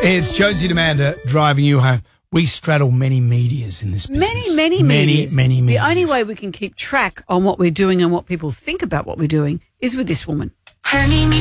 It's Jonesy and Amanda driving you home. We straddle many medias in this business. Many medias. Many medias. The only way we can keep track on what we're doing and what people think about what we're doing is with this woman.